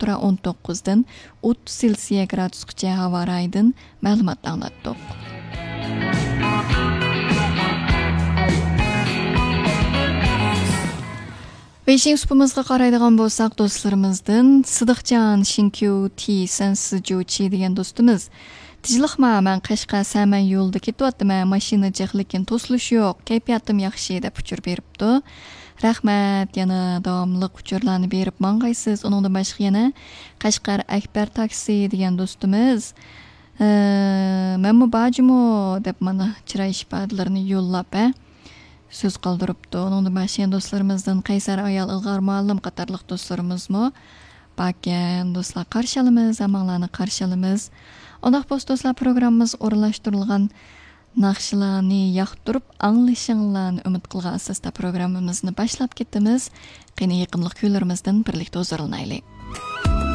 temperatura 19dan 30 Selsiya gradusgacha havo raydan ma'lumot anglatdik. Beşinci supumuzga qaraydigan bolsak dostlarımızdan Sıdıqcan Shinkyu T Sensujuchi degan do'stimiz Tijliqma, men Qashqa Saman yo'lda ketyapman, mashina jiq lekin to'silish yo'q, kayfiyatim yaxshi deb uchur beribdi. Rahmat, yana davomli uchurlarni berib mang'aysiz. Uningdan boshqa yana Qashqar Akbar taksi degan do'stimiz menmi bajimo deb mana chiroy ifodalarini yo'llab so'z qoldiribdi. Uningdan boshqa do'stlarimizdan Qaysar ayol Ilg'or muallim qatorliq do'stlarimizmi bakkan do'stlar qarshi olamiz, amanglarni qarshi olamiz. Onoq post do'stlar programmamiz o'rinlashtirilgan naqshlarni yoqtirib anglashinglarni umid qilgan asosda programmamizni boshlab ketamiz. Qani yaqinlik kuylarimizdan birlikda o'zarlanaylik.